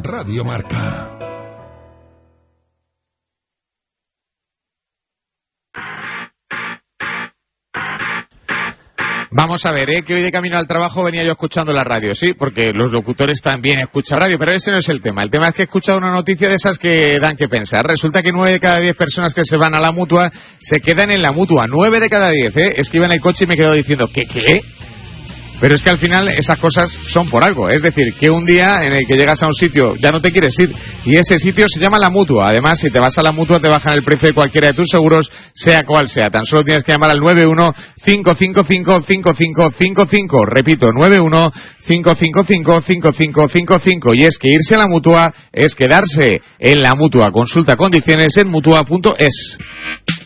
Radio Marca. Vamos a ver, que hoy de camino al trabajo venía yo escuchando la radio, sí, porque los locutores también escuchan radio, pero ese no es el tema. El tema es que he escuchado una noticia de esas que dan que pensar. Resulta que 9 de cada 10 personas que se van a la Mutua se quedan en la Mutua. 9 de cada 10, Es que iba en el coche y me he quedado diciendo, ¿qué? Pero es que al final esas cosas son por algo. Es decir, que un día en el que llegas a un sitio ya no te quieres ir. Y ese sitio se llama la Mutua. Además, si te vas a la Mutua te bajan el precio de cualquiera de tus seguros, sea cual sea. Tan solo tienes que llamar al 91-555-5555. Repito, 91-555-5555. Y es que irse a la Mutua es quedarse en la Mutua. Consulta condiciones en mutua.es.